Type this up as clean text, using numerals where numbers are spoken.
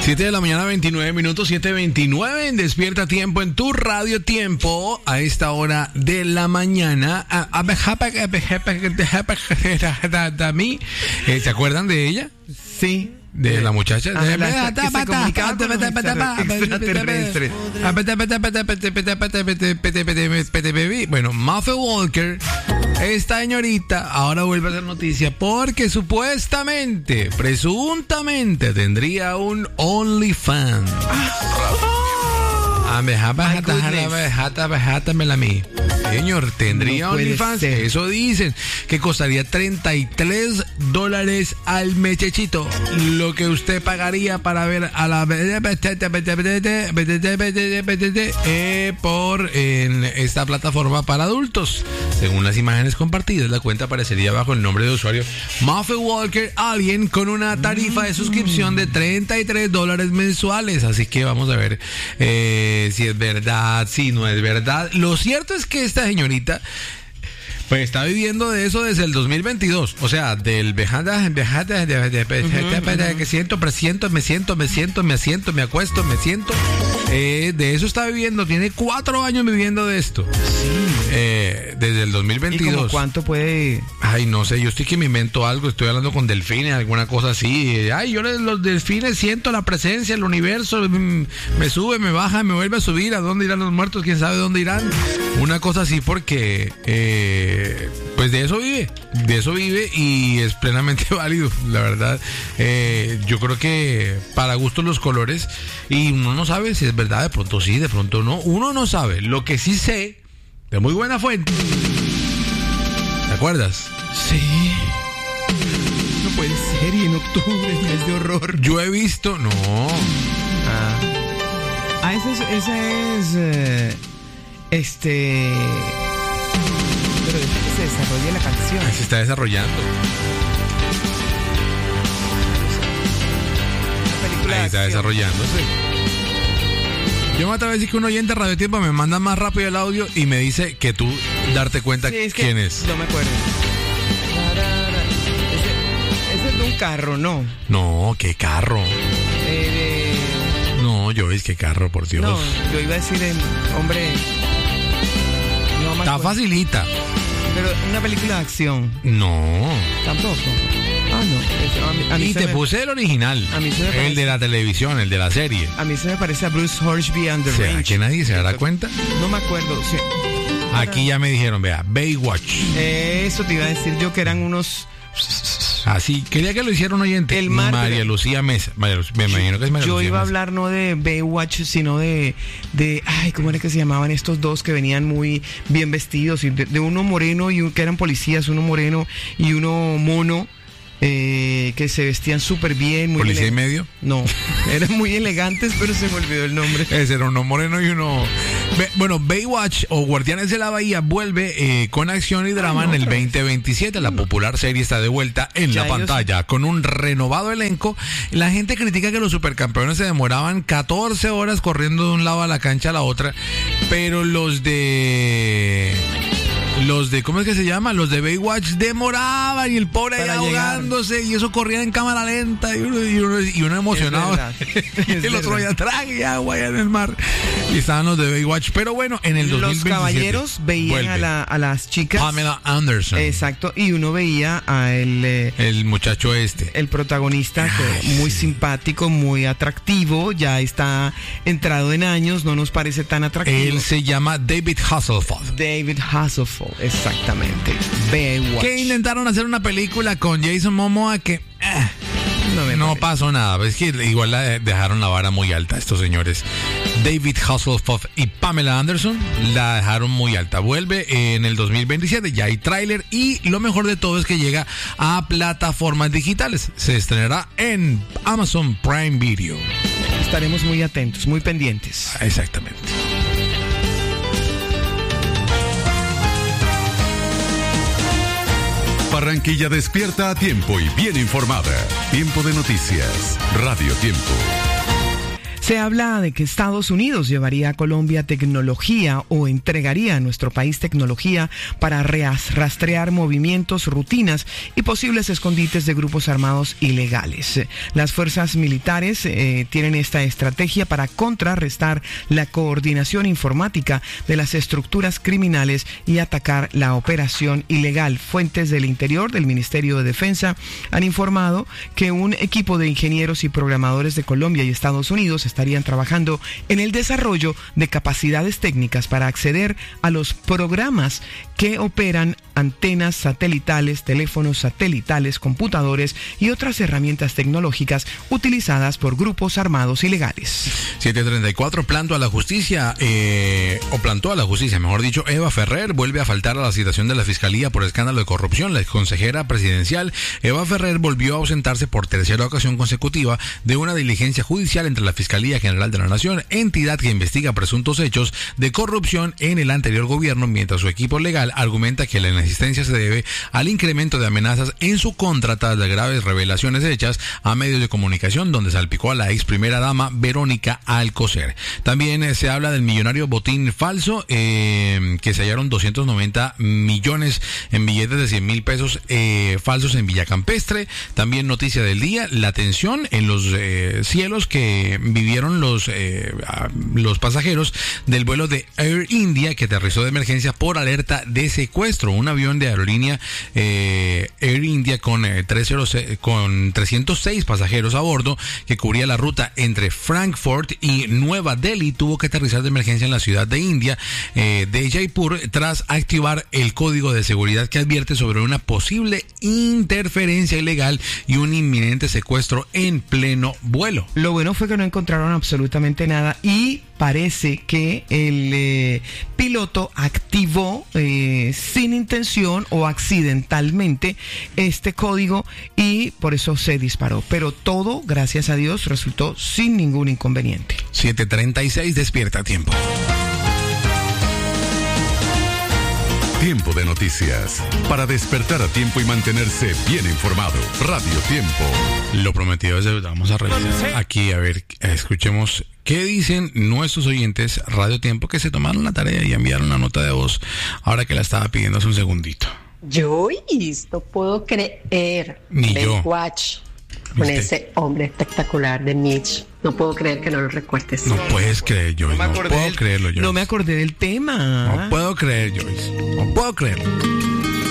7 de la mañana, 29 minutos, 7:29 en Despierta Tiempo en tu Radio Tiempo a esta hora de la mañana. ¿Se acuerdan de ella? Sí. De la muchacha. Bueno, Maffe Walker, esta señorita ahora vuelve a hacer noticia porque supuestamente, presuntamente tendría un OnlyFans. Señor, tendría OnlyFans. Eso dicen que costaría $33 al mechechito. Lo que usted pagaría para ver a la por en esta plataforma para adultos. Según las imágenes compartidas, la cuenta aparecería bajo el nombre de usuario Maffe Walker Alien con una tarifa de suscripción de $33 mensuales. Así que vamos a ver si es verdad, si no es verdad. Lo cierto es que esta señorita pues está viviendo de eso desde el 2022. O sea, del que siento, presiento, me siento, me asiento, me acuesto, me siento. De eso está viviendo. Tiene 4 años viviendo de esto. Sí. Desde el 2022. ¿Y como cuánto puede? Ay, no sé. Yo estoy que me invento algo. Estoy hablando con delfines, alguna cosa así. Ay, yo los delfines siento la presencia, el universo. Me sube, me baja, me vuelve a subir. ¿A dónde irán los muertos? ¿Quién sabe dónde irán? Una cosa así porque... pues de eso vive y es plenamente válido, la verdad. Yo creo que para gustos los colores, y uno no sabe si es verdad, de pronto sí, de pronto no, uno no sabe. Lo que sí sé, de muy buena fuente, ¿te acuerdas? Sí. No puede ser, y en octubre es de horror. Yo he visto, no. Ese es pero desde que se desarrolla la canción. Se está desarrollando. Ahí está desarrollándose. Yo me atrevo a decir que un oyente de Radio Tiempo me manda más rápido el audio y me dice que tú darte cuenta quién es. No me acuerdo. Ese es de un carro, ¿no? No, ¿qué carro? No, yo es que carro, por Dios. No, yo iba a decir el hombre... No me está acuerdo. Facilita. Pero una película de acción. No. Tampoco. Ah, no. A mí y te puse el original. A mí se me parece. El de la televisión, el de la serie. A mí se me parece a Bruce Hornsby and the ¿Será Range. que nadie se dará cuenta? No me acuerdo. Sí. Aquí ya me dijeron, vea, Baywatch. Eso te iba a decir yo, que eran unos... Así, quería que lo hiciera un oyente. El martes. María Lucía Mesa. Me imagino que es María Lucía. Yo iba a Mesa. hablar no de Baywatch, sino de ay, ¿cómo era que se llamaban estos dos que venían muy bien vestidos? Y de uno moreno y que eran policías, uno moreno y uno mono. Que se vestían súper bien. Muy ¿Policía y medio? No, eran muy elegantes, pero se me olvidó el nombre. Ese era uno moreno y uno... Bueno, Baywatch o Guardianes de la Bahía vuelve con acción y drama en el 2027. La popular serie está de vuelta en la pantalla con un renovado elenco. La gente critica que los supercampeones se demoraban 14 horas corriendo de un lado a la cancha a la otra, pero los de ¿cómo es que se llama? Los de Baywatch demoraban y el pobre ahí ahogándose y eso corría en cámara lenta y uno emocionado. El otro allá atrás y agua allá en el mar. Y estaban los de Baywatch. Pero bueno, en el 2027 los caballeros veían a las chicas. Pamela Anderson. Exacto. Y uno veía a el muchacho el protagonista, muy simpático, muy atractivo. Ya está entrado en años, no nos parece tan atractivo. Él se llama David Hasselhoff. Exactamente. Baywatch. Que intentaron hacer una película con Jason Momoa que no pasó nada. Es que igual dejaron la vara muy alta estos señores. David Hasselhoff y Pamela Anderson la dejaron muy alta. Vuelve en el 2027, ya hay tráiler y lo mejor de todo es que llega a plataformas digitales. Se estrenará en Amazon Prime Video. Estaremos muy atentos, muy pendientes. Exactamente. Barranquilla despierta a tiempo y bien informada. Tiempo de noticias. Radio Tiempo. Se habla de que Estados Unidos llevaría a Colombia tecnología o entregaría a nuestro país tecnología para rastrear movimientos, rutinas y posibles escondites de grupos armados ilegales. Las fuerzas militares tienen esta estrategia para contrarrestar la coordinación informática de las estructuras criminales y atacar la operación ilegal. Fuentes del interior del Ministerio de Defensa han informado que un equipo de ingenieros y programadores de Colombia y Estados Unidos estarían trabajando en el desarrollo de capacidades técnicas para acceder a los programas que operan antenas satelitales, teléfonos satelitales, computadores y otras herramientas tecnológicas utilizadas por grupos armados ilegales. 7:34, plantó a la justicia, mejor dicho, Eva Ferrer vuelve a faltar a la citación de la Fiscalía por escándalo de corrupción. La exconsejera presidencial Eva Ferrer volvió a ausentarse por tercera ocasión consecutiva de una diligencia judicial entre la Fiscalía General de la Nación, entidad que investiga presuntos hechos de corrupción en el anterior gobierno, mientras su equipo legal argumenta que la inexistencia se debe al incremento de amenazas en su contra tras las graves revelaciones hechas a medios de comunicación donde salpicó a la ex primera dama Verónica Alcocer. También se habla del millonario botín falso, que se hallaron 290 millones en billetes de 100,000 pesos falsos en Villacampestre. También noticia del día, la tensión en los cielos que vivieron los pasajeros del vuelo de Air India que aterrizó de emergencia por alerta de secuestro. Un avión de aerolínea Air India con 306 pasajeros a bordo que cubría la ruta entre Frankfurt y Nueva Delhi tuvo que aterrizar de emergencia en la ciudad de India de Jaipur tras activar el código de seguridad que advierte sobre una posible interferencia ilegal y un inminente secuestro en pleno vuelo. Lo bueno fue que no encontraron absolutamente nada y parece que el piloto activó sin intención o accidentalmente este código y por eso se disparó. Pero todo, gracias a Dios, resultó sin ningún inconveniente. 7:36, despierta tiempo. Tiempo de noticias. Para despertar a tiempo y mantenerse bien informado. Radio Tiempo. Lo prometido es deuda. Vamos a revisar aquí, a ver, escuchemos qué dicen nuestros oyentes Radio Tiempo que se tomaron la tarea y enviaron la nota de voz ahora que la estaba pidiendo hace un segundito. Joyce, no puedo creer. Ni yo. Watch con ese hombre espectacular de Mitch. No puedo creer que no lo recuerdes. No puedes creer, Joyce. No puedo creerlo, Joyce. No me acordé del tema. No puedo creer, Joyce. No puedo creerlo.